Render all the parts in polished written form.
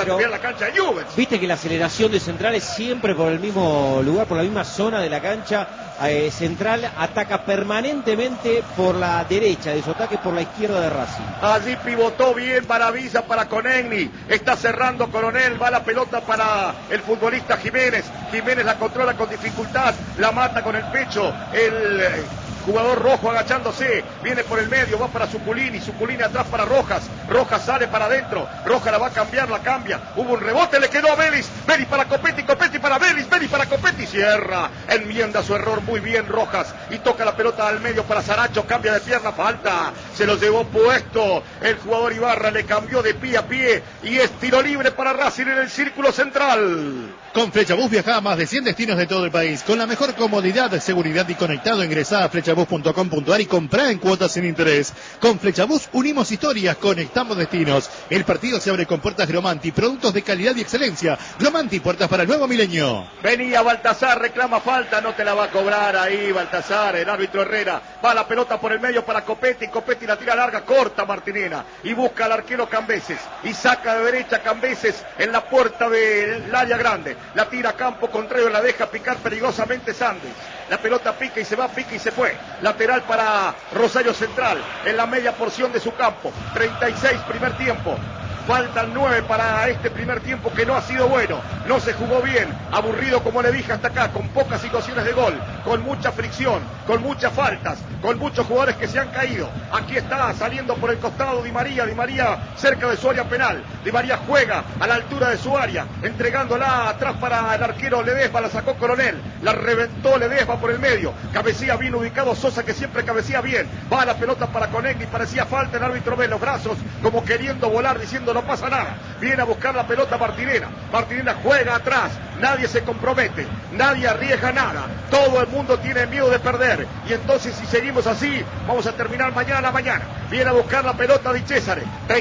recuperar la cancha de Newell's. Viste que la aceleración de Central es siempre por el mismo lugar, por la misma zona de la cancha. Central ataca permanentemente por la derecha, de su ataque por la izquierda de Racing. Allí pivotó bien Maravilla para Conegni. Está cerrando Coronel. Va la pelota para el futbolista Jiménez. Jiménez la controla con dificultad. La mata con el pecho. El jugador rojo agachándose, viene por el medio, va para Zuculini atrás para Rojas, Rojas sale para adentro, Rojas la va a cambiar, la cambia, hubo un rebote, le quedó a Vélez, Vélez para Copetti, Copetti para Vélez, Vélez para Copetti, cierra, enmienda su error muy bien Rojas, y toca la pelota al medio para Saracho, cambia de pierna, falta, se lo llevó puesto, el jugador Ibarra le cambió de pie a pie, y es tiro libre para Racing en el círculo central. Con Flechabús viaja a más de 100 destinos de todo el país, con la mejor comodidad, seguridad y conectado. Ingresá a flechabús.com.ar y comprá en cuotas sin interés. Con Flechabús unimos historias, conectamos destinos. El partido se abre con puertas Gromanti, productos de calidad y excelencia. Gromanti, puertas para el nuevo milenio. Venía Baltasar, reclama falta, no te la va a cobrar ahí Baltasar, el árbitro Herrera. Va la pelota por el medio para Copetti, Copetti la tira larga, corta Martinena y busca al arquero Cambeses y saca de derecha Cambeses en la puerta del área grande. La tira a campo contrario, la deja picar peligrosamente Sandes. La pelota pica y se fue. Lateral para Rosario Central en la media porción de su campo. 36 primer tiempo. Faltan 9 para este primer tiempo que no ha sido bueno. No se jugó bien. Aburrido como le dije hasta acá. Con pocas situaciones de gol. Con mucha fricción. Con muchas faltas. Con muchos jugadores que se han caído. Aquí está saliendo por el costado Di María. Di María cerca de su área penal. Di María juega a la altura de su área. Entregándola atrás para el arquero Ledesma. La sacó Coronel. La reventó Ledesma por el medio. Cabecía bien ubicado Sosa, que siempre cabecía bien. Va la pelota para Conegni. Parecía falta. El árbitro ve los brazos como queriendo volar, diciendo no pasa nada. Viene a buscar la pelota Martinena. Martinena juega atrás. Nadie se compromete. Nadie arriesga nada. Todo el mundo tiene miedo de perder. Y entonces si seguimos así, vamos a terminar mañana. Viene a buscar la pelota Di Cesare.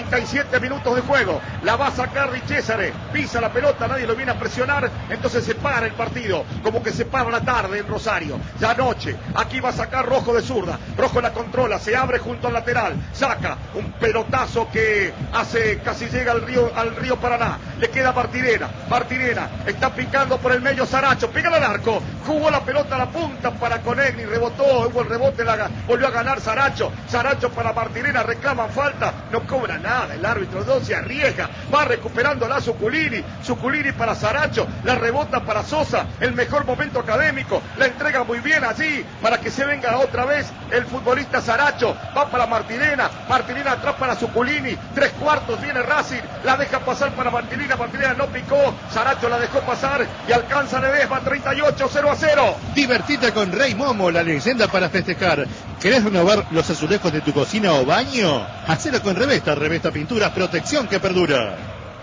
37 minutos de juego. La va a sacar Di Cesare. Pisa la pelota, nadie lo viene a presionar. Entonces se para el partido. Como que se para la tarde en Rosario. Ya noche. Aquí va a sacar Rojo de zurda. Rojo la controla. Se abre junto al lateral. Saca un pelotazo que hace casi llega al río Paraná. Le queda Martinena. Martinena está picando por el medio Saracho. Pega al arco. Jugó la pelota a la punta para Conegni. Rebotó. Hubo el rebote. Volvió a ganar Saracho. Saracho para Martinena. Reclaman falta. No cobra nada. El árbitro no se arriesga. Va recuperándola Zuculini. Zuculini para Saracho. La rebota para Sosa. El mejor momento académico. La entrega muy bien allí para que se venga otra vez el futbolista Saracho. Va para Martinena. Martinena atrás para Zuculini. 3/4. Viene Racing, la deja pasar para Martinena. Martinena no picó, Saracho la dejó pasar y alcanza Ledesma. 38-0-0. Divertite con Rey Momo, la leyenda para festejar. ¿Querés renovar los azulejos de tu cocina o baño? Hacelo con Revesta, Revesta Pinturas, protección que perdura.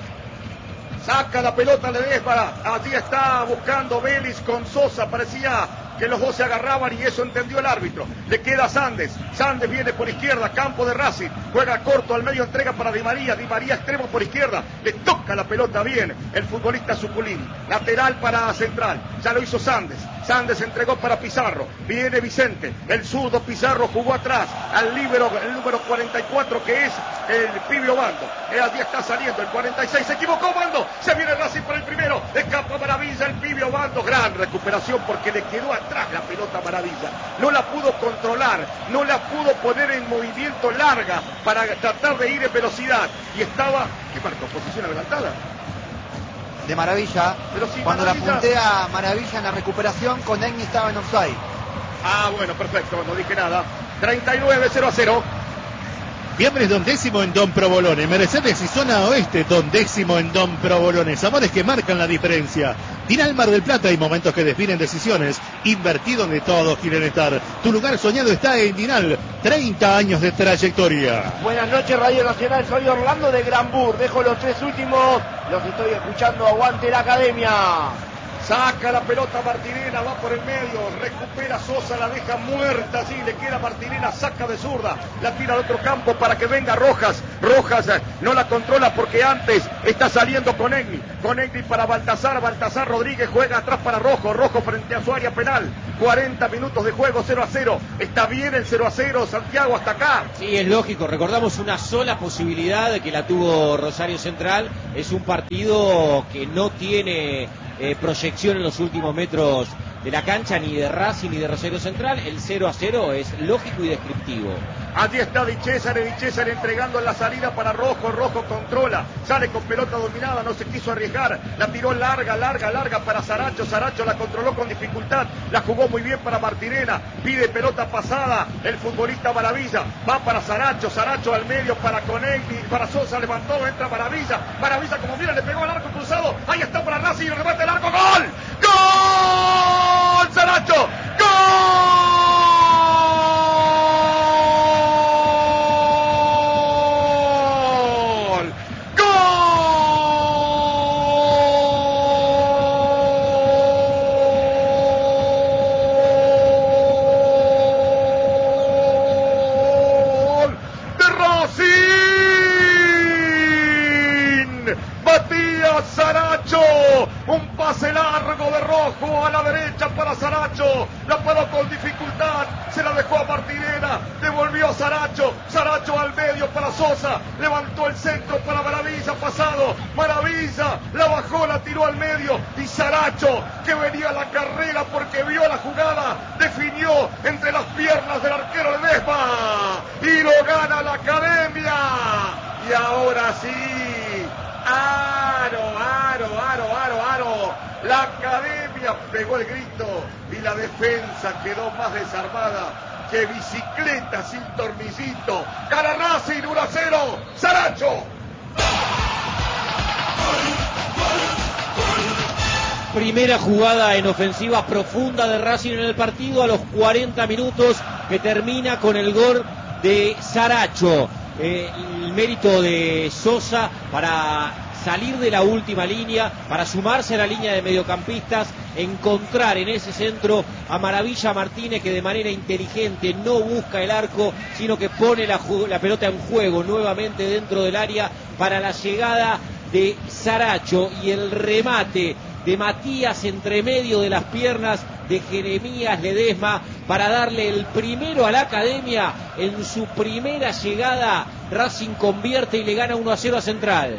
Saca la pelota Ledesma, allí está buscando Vélez con Sosa, parecía que los dos se agarraban y eso entendió el árbitro. Le queda Sandes. Sandes viene por izquierda, campo de Racing. Juega corto al medio, entrega para Di María. Di María extremo por izquierda. Le toca la pelota bien el futbolista Zuculini. Lateral para Central. Ya lo hizo Sandes. Sandes entregó para Pizarro. Viene Vicente. El zurdo Pizarro jugó atrás al líbero, el número 44 que es el Pibio Bando. Allí está saliendo el 46. Se equivocó Bando. Se viene Racing por el primero. Escapa Maravilla el Pibio Bando. Gran recuperación porque le quedó atrás la pelota Maravilla. No la pudo controlar. No la pudo poner en movimiento larga para tratar de ir en velocidad. Y estaba, ¿qué marcó? Posición adelantada. De Maravilla, pero si cuando Maravilla... la puntea Maravilla en la recuperación, Conegni estaba en offside. Ah, bueno, perfecto, no dije nada. 39-0-0. Viernes Don Décimo en Don Provolone. Mercedes y zona oeste, Don Décimo en Don Provolone. Sabores que marcan la diferencia. Dinal Mar del Plata y momentos que definen decisiones. Invertido donde todos quieren estar. Tu lugar soñado está en Dinal. 30 años de trayectoria. Buenas noches, Radio Nacional. Soy Orlando de Granbur. Dejo los 3 últimos. Los estoy escuchando. Aguante la academia. Saca la pelota Martinena, va por el medio, recupera Sosa, la deja muerta, sí, le queda Martinena, saca de zurda, la tira al otro campo para que venga Rojas. Rojas no la controla porque antes está saliendo con Egni para Baltasar Rodríguez juega atrás para Rojo frente a su área penal. 40 minutos de juego, 0-0. Está bien el 0-0, Santiago, hasta acá. Sí, es lógico, recordamos una sola posibilidad de que la tuvo Rosario Central. Es un partido que no tiene proyección en los últimos metros de la cancha, ni de Racing ni de Rosario Central. El 0-0 es lógico y descriptivo. Allí está Di César entregando en la salida para Rojo controla, sale con pelota dominada, no se quiso arriesgar, la tiró larga para Saracho la controló con dificultad, la jugó muy bien para Martinena, pide pelota pasada, el futbolista Maravilla, va para Saracho al medio para Conegni, para Sosa, levantó, entra Maravilla como viene, le pegó al arco cruzado, ahí está para Racing, el remate largo, ¡gol! ¡Gol! ¡Saracho! ¡Gol! Un pase largo de Rojo a la derecha para Saracho, la paró con dificultad, se la dejó a Martinena, devolvió a Saracho al medio para Sosa, levantó el centro para Maravilla, pasado, Maravilla, la bajó, la tiró al medio, y Saracho, que venía a la carrera porque vio la jugada, definió entre las piernas del arquero Ledesma, y lo gana la Academia, y ahora sí, aro, la Academia pegó el grito y la defensa quedó más desarmada que bicicleta sin tornillito. Gana Racing 1-0, Saracho. Primera jugada en ofensiva profunda de Racing en el partido a los 40 minutos, que termina con el gol de Saracho. El mérito de Sosa para salir de la última línea, para sumarse a la línea de mediocampistas, encontrar en ese centro a Maravilla Martínez, que de manera inteligente no busca el arco, sino que pone la pelota en juego nuevamente dentro del área para la llegada de Saracho, y el remate de Matías entre medio de las piernas de Jeremías Ledesma para darle el primero a la Academia. En su primera llegada Racing convierte y le gana 1-0 a Central.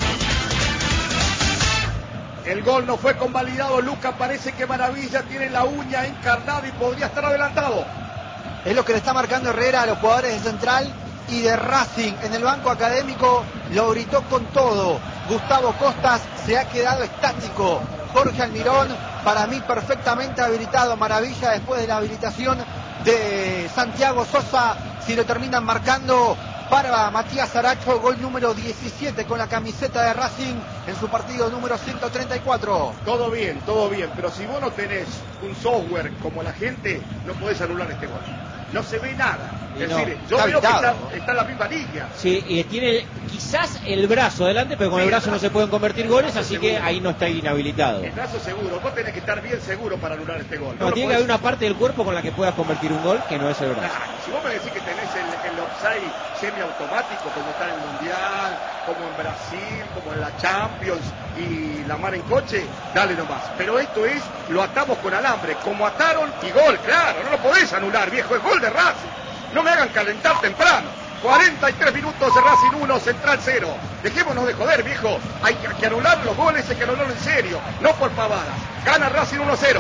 El gol no fue convalidado, Lucas. Parece que Maravilla tiene la uña encarnada y podría estar adelantado. Es lo que le está marcando Herrera a los jugadores de Central y de Racing. En el banco académico lo gritó con todo. Gustavo Costas se ha quedado estático. Jorge Almirón, para mí perfectamente habilitado. Maravilla después de la habilitación de Santiago Sosa. Si lo terminan marcando para Matías Saracho, gol número 17 con la camiseta de Racing en su partido número 134. Todo bien, pero si vos no tenés un software como la gente, no podés anular este gol. No se ve nada. Es decir, yo veo que está en la misma línea. Sí, tiene quizás el brazo adelante, pero con el brazo no se pueden convertir goles, así que ahí no está inhabilitado. El brazo seguro, vos tenés que estar bien seguro para anular este gol. No, tiene que haber una parte del cuerpo con la que puedas convertir un gol, que no es el brazo. Si vos me decís que tenés el offside semiautomático, como está en el Mundial, como en Brasil, como en la Champions y la mar en coche, dale nomás. Pero esto es, lo atamos con alambre, como ataron, y gol, claro, no lo podés anular, viejo, es gol de Racing. No me hagan calentar temprano. 43 minutos de Racing 1, Central 0. Dejémonos de joder, viejo. Hay que anular los goles, hay que anularlo en serio, no por pavadas. Gana Racing 1-0.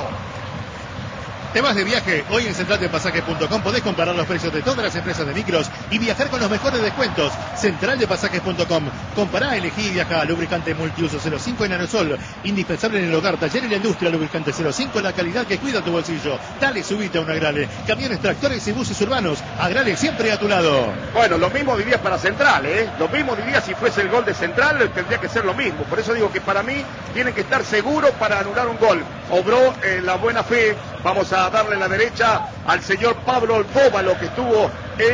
¿Te vas de viaje? Hoy en centraldepasajes.com podés comparar los precios de todas las empresas de micros y viajar con los mejores descuentos. Centraldepasajes.com. Compará, elegí y viaja. Lubricante multiuso 05 en aerosol. Indispensable en el hogar, taller y la industria. Lubricante 05, la calidad que cuida tu bolsillo. Dale, subite a un Agrale. Camiones, tractores y buses urbanos. Agrale siempre a tu lado. Bueno, lo mismo diría para Central, ¿eh? Lo mismo diría si fuese el gol de Central, tendría que ser lo mismo. Por eso digo que para mí tienen que estar seguros para anular un gol. Obró la buena fe. Vamos a darle la derecha al señor Pablo Bóvalo, que estuvo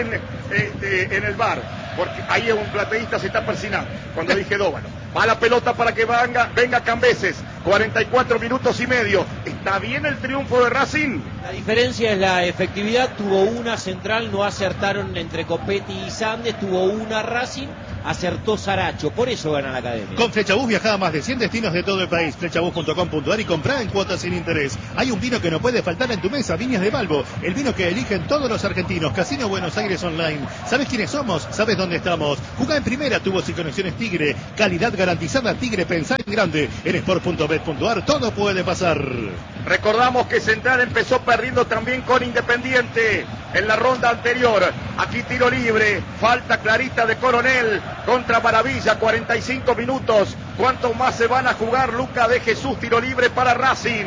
en el bar, porque ahí un plateísta se está persinando cuando dije Dóvalo. Va la pelota para que venga Cambeses. 44 minutos y medio. ¿Está bien el triunfo de Racing? La diferencia es la efectividad. Tuvo una Central, no acertaron entre Copetti y Sandes. Tuvo una Racing, acertó Saracho. Por eso gana la Academia. Con Flechabús viaja a más de 100 destinos de todo el país. Flechabús.com.ar y comprá en cuotas sin interés. Hay un vino que no puede faltar en tu mesa, Viñas de Balbo. El vino que eligen todos los argentinos. Casino Buenos Aires Online. ¿Sabes quiénes somos? ¿Sabes dónde estamos? Jugá en primera, tubos y conexiones Tigre. Calidad garantizada Tigre, pensá en grande. En sport.bet.ar todo puede pasar. Recordamos que Central empezó perdiendo también con Independiente en la ronda anterior. Aquí tiro libre, falta clarita de Coronel contra Maravilla, 45 minutos. ¿Cuánto más se van a jugar? Luca de Jesús, tiro libre para Racing.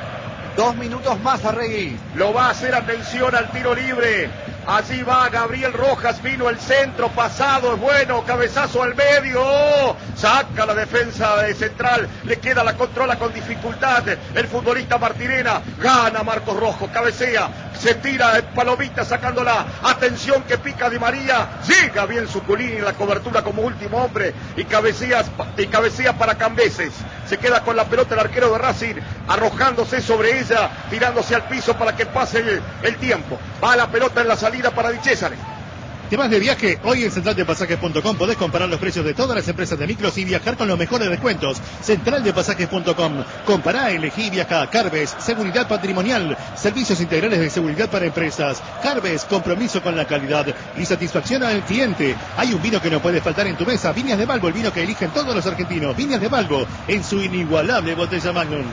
2 minutos más, Arregui. Lo va a hacer, atención al tiro libre. Allí va Gabriel Rojas, vino el centro, pasado, es bueno, cabezazo al medio, saca la defensa de Central, le queda la controla con dificultad el futbolista Martirena, gana Marcos Rojo, cabecea, se tira palomita sacándola, atención que pica Di María, llega bien Suculini en la cobertura como último hombre y cabecea para Cambeses, se queda con la pelota el arquero de Racing, arrojándose sobre ella, tirándose al piso para que pase el tiempo, va la pelota en la salida para Di Cesare. ¿Te vas de viaje? Hoy en centraldepasajes.com podés comparar los precios de todas las empresas de micros y viajar con los mejores descuentos. Centraldepasajes.com. Compará, elegí, viaja. Carves, seguridad patrimonial, servicios integrales de seguridad para empresas. Carves, compromiso con la calidad y satisfacción al cliente. Hay un vino que no puede faltar en tu mesa. Viñas de Balbo, el vino que eligen todos los argentinos. Viñas de Balbo, en su inigualable botella Magnum.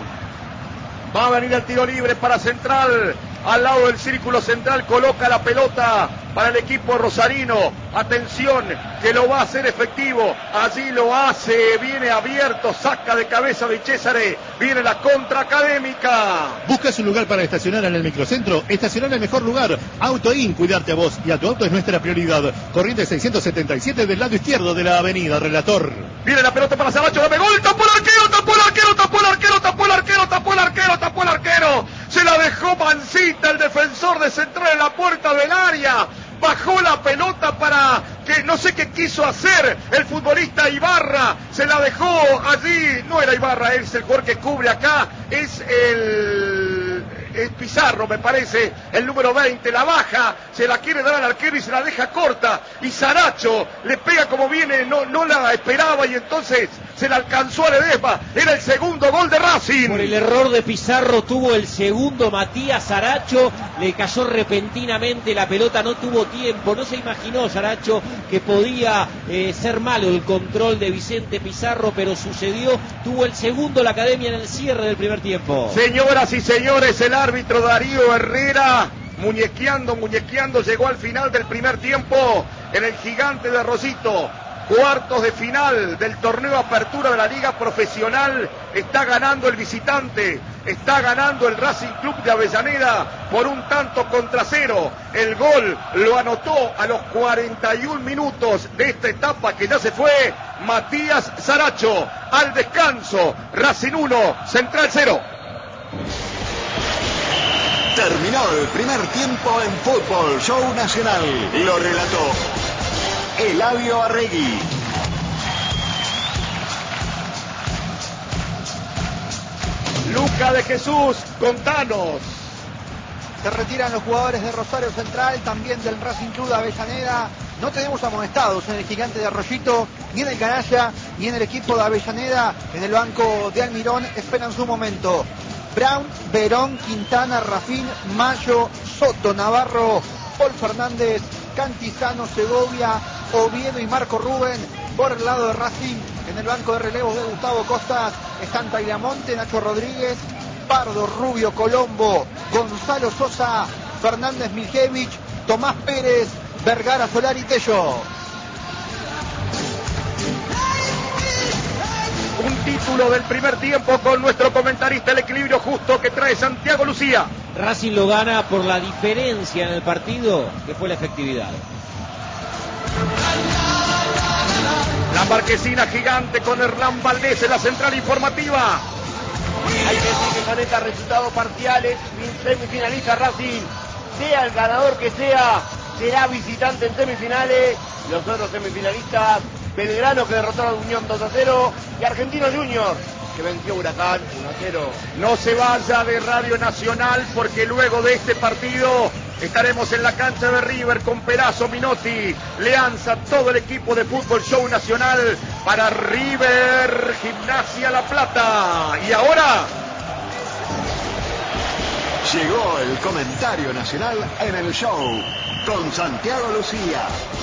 Va a venir el tiro libre para Central. Al lado del círculo central coloca la pelota para el equipo rosarino. Atención, que lo va a hacer efectivo. Allí lo hace, viene abierto, saca de cabeza de Cesare. Viene la contra Académica. ¿Buscas un lugar para estacionar en el microcentro? Estacionar en el mejor lugar. AutoIn, cuidarte a vos y a tu auto es nuestra prioridad. Corriente 677 del lado izquierdo de la avenida, relator. Viene la pelota para Saracho, dame gol, tapó el arquero, tapó el arquero, tapó el arquero, tapó el arquero, tapó el arquero, tapó el arquero. Se la dejó Mancita, el defensor de Central en la puerta del área. Bajó la pelota para que no sé qué quiso hacer el futbolista Ibarra. Se la dejó allí. No era Ibarra, es el jugador que cubre acá. Es Pizarro, me parece, el número 20. La baja, se la quiere dar al arquero y se la deja corta. Y Saracho le pega como viene, no la esperaba y entonces se la alcanzó a Ledesma. Era el segundo gol de Racing. Por el error de Pizarro tuvo el segundo Matías Saracho, le cayó repentinamente la pelota, no tuvo tiempo, no se imaginó Saracho que podía ser malo el control de Vicente Pizarro, pero sucedió, tuvo el segundo la Academia en el cierre del primer tiempo. Señoras y señores, el árbitro Darío Herrera muñequeando, llegó al final del primer tiempo en el Gigante de Rosito. Cuartos de final del torneo Apertura de la Liga Profesional. Está ganando el visitante, está ganando el Racing Club de Avellaneda por 1-0. El gol lo anotó a los 41 minutos de esta etapa que ya se fue Matías Saracho. Al descanso, Racing 1, Central 0. Terminó el primer tiempo en Fútbol Show Nacional. Lo relató Eladio Arregui. Luca de Jesús, contanos. Se retiran los jugadores de Rosario Central, también del Racing Club de Avellaneda. No tenemos amonestados en el Gigante de Arroyito, ni en el Canalla, ni en el equipo de Avellaneda. En el banco de Almirón esperan su momento. Brown, Verón, Quintana, Rafín, Mayo, Soto, Navarro, Paul Fernández, Cantizano, Segovia, Oviedo y Marco Rubén. Por el lado de Racing, en el banco de relevos de Gustavo Costas, están Tagliamonte, Nacho Rodríguez, Pardo, Rubio, Colombo, Gonzalo Sosa, Fernández Miljevich, Tomás Pérez, Vergara, Solari, Tello. Un título del primer tiempo con nuestro comentarista, el equilibrio justo que trae Santiago Lucía. Racing lo gana por la diferencia en el partido, que fue la efectividad. La marquesina gigante con Hernán Valdés en la central informativa. Hay que decir que con estos resultados parciales, semifinalista Racing, sea el ganador que sea, será visitante en semifinales. Los otros semifinalistas, Belgrano, que derrotó a Unión 2-0, y Argentinos Juniors, que venció Huracán 1-0. No se vaya de Radio Nacional porque luego de este partido estaremos en la cancha de River con Perazo, Minotti, Leanza, todo el equipo de Fútbol Show Nacional para River Gimnasia La Plata. Y ahora llegó el comentario nacional en el show con Santiago Lucía.